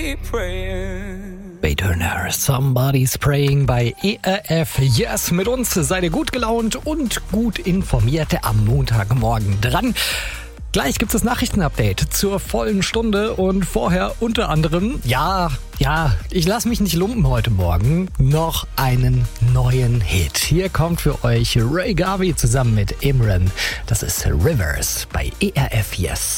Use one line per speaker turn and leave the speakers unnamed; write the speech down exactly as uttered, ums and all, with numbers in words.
Bay Turner, Somebody's Praying bei E R F Yes. Mit uns seid ihr gut gelaunt und gut informiert am Montagmorgen dran. Gleich gibt es das Nachrichtenupdate zur vollen Stunde und vorher unter anderem, ja, ja, ich lasse mich nicht lumpen heute Morgen, noch einen neuen Hit. Hier kommt für euch Ray Garvey zusammen mit Imran. Das ist Rivers bei E R F Yes.